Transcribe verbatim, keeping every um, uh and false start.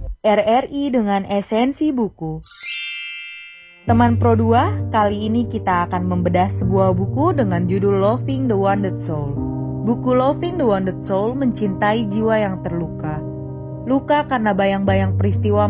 R R I dengan esensi buku. Teman Pro dua, kali ini kita akan membedah sebuah buku dengan judul Loving the Wounded Soul. Buku Loving the Wounded Soul mencintai jiwa yang terluka. Luka karena bayang-bayang peristiwa